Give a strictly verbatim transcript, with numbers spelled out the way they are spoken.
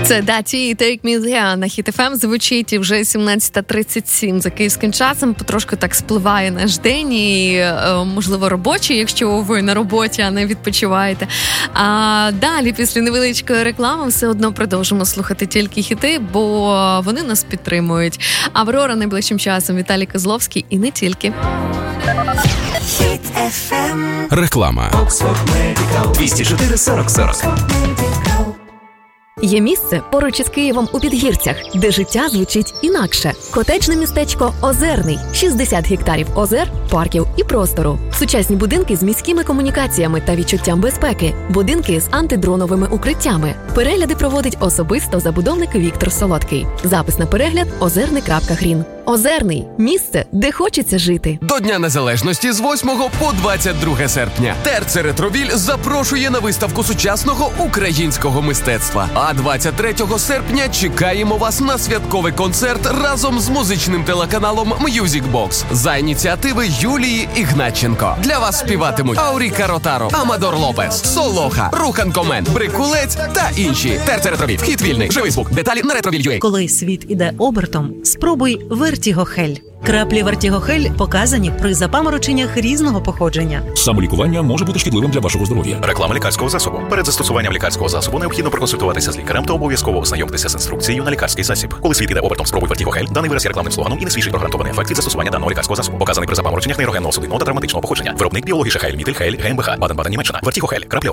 Це Даті Take Me There на Хіт еф ем звучить, і вже сімнадцята тридцять сім за київським часом. Потрошки так спливає наш день і, можливо, робочий, якщо ви на роботі, а не відпочиваєте. А далі, після невеличкої реклами, все одно продовжимо слухати тільки хіти, бо вони нас підтримують. Аврора найближчим часом, Віталій Козловський і не тільки. Реклама. двісті чотири сорок сорок. Є місце поруч із Києвом у Підгірцях, де життя звучить інакше. Котеджне містечко Озерний. шістдесят гектарів озер, парків і простору. Сучасні будинки з міськими комунікаціями та відчуттям безпеки. Будинки з антидроновими укриттями. Перегляди проводить особисто забудовник Віктор Солодкий. Запис на перегляд – озерний крапка грін. Озерний – місце, де хочеться жити. До Дня Незалежності з восьмого по двадцять друге серпня. Терце Ретровіль запрошує на виставку сучасного українського мистецтва. А двадцять третього серпня чекаємо вас на святковий концерт разом з музичним телеканалом Music Box за ініціативи Юлії Ігнатченко. Для вас співатимуть Ауріка Ротаро, Амадор Лопес, Солоха, Рухан Комен, Брикулець та інші. Терце Ретровіль. Вхід вільний. Живий звук. Деталі на ретровіль крапка ю а. Коли світ іде обертом, спробуй Вертігохель. Краплі Вертігохель показані при запамороченнях різного походження. Самолікування може бути шкідливим для вашого здоров'я. Реклама лікарського засобу. Перед застосуванням лікарського засобу необхідно проконсультуватися з лікарем та обов'язково ознайомитися з інструкцією на лікарський засіб. Коли світ іде обертом, спробуй Вертігохель. Даний вираз є рекламним слоганом і не свідчить про гарантований ефект від застосування даного лікарського засобу. Показаний при запамороченнях нейрогенного судинного та травматичного походження. Виробник Біологіша Хель, Мітель Хель, ГmbH, Баден-Баден, Німеччина. Вертігохель. Краплі